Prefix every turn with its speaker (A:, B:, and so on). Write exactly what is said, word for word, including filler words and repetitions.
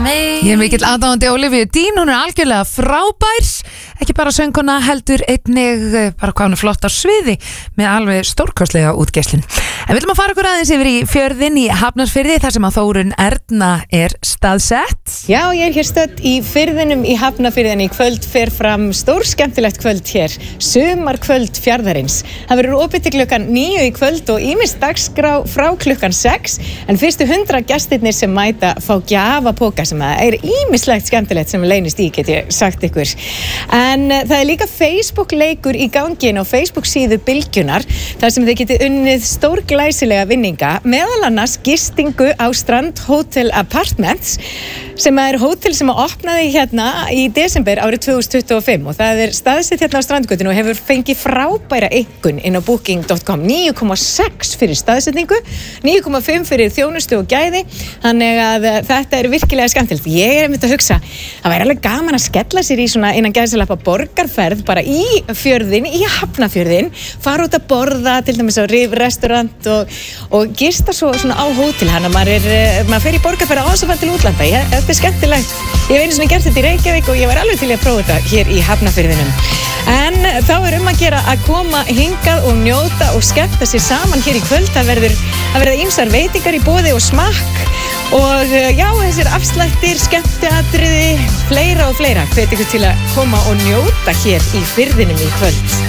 A: Hey.
B: Ég er mikill aðdáandi Olivia Dean, hún er algjörlega frábær, ekki bara sönguna heldur einnig bara hvað hún er flott á sviði með alveg stórkostlega útgeislun. En við viljum að fara okkur aðeins yfir í fjörðin í Hafnarfirði þar sem að Þórunn Erna er staðsett.
C: Já, ég er hér stödd í firðinum í Hafnarfirðinni. Í kvöld fer fram stór skemmtilegt kvöld hér, sumarkvöld fjarðarins. Það verður opið til klukkan níu í kvöld og ýmist dagskrá frá klukkan sex, en fyrstu hundrað gestirnir sem mæta fá gjafapoka sem er ýmislegt skemmtilegt sem leynist í, get ég sagt ykkur. En uh, það er líka Facebook-leikur í gangin á Facebook-síðu Bylgjunar, þar sem þið getið unnið stórglæsilega vinninga, meðal annars gistingu á Strand Hotel Apartments, sem er hótel sem að opnaði hérna í desember árið tvö þúsund tuttugu og fimm og það er staðsett hérna á Strandgötinu og hefur fengið frábæra einkunn inn á booking dot com, níu komma sex fyrir staðsetningu, níu komma fimm fyrir þjónustu og gæði, þannig að þetta er virkilega skemmtilegt. Ég er einmitt að hugsa, það væri alveg gaman að skella sér í svona innan gæðsalappa borgarferð bara í fjörðin, í Hafnarfjörðin, fara út að borða til dæmis á Rif restaurant og, og gista svo svona á hótel, hann að maður er, maður fer í borgarferð á þess að fara til útlanda. Ég, þetta er skemmtilegt. Ég hef einu svona gert þetta í Reykjavík og ég var alveg til að prófa þetta hér í Hafnarfirðinum. En þá er um að gera að koma hingað og njóta og skemmta sér saman hér í kvöld. Það verður að verða ýmsar veitingar í boði og smakk og já, þessir afslættir, skemmtiatriði, fleira og fleira. Hvet ykkur til að koma og njóta hér í firðinum í kvöld.